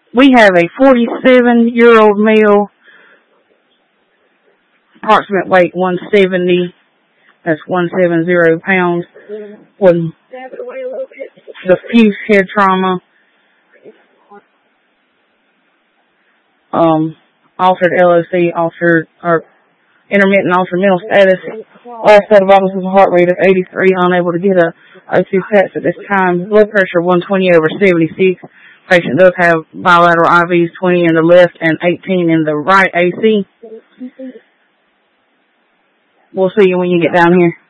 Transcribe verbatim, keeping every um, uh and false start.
We have a forty-seven-year-old male, approximate weight one seventy. That's one seventy pounds. With diffuse head trauma. Um, altered L O C, altered, or intermittent altered mental status. Last set of vitals was a heart rate of eighty-three, unable to get a O two PATS at this time. Blood pressure one twenty over seventy-six. Patient does have bilateral I Vs, twenty in the left and eighteen in the right A C. We'll see you when you get down here.